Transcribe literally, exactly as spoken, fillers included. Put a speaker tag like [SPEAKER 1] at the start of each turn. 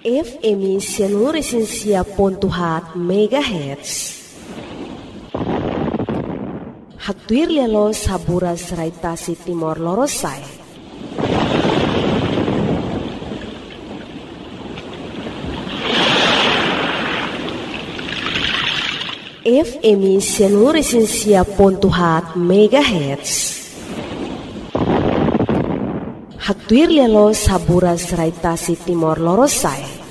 [SPEAKER 1] F M seluruh esensia pontuhat megahertz. Haktuir lelo sabura seraitasi timor lorosai. F M seluruh esensia pontuhat megahertz. Haktuir lelo sabura seraitasi timor lorosai.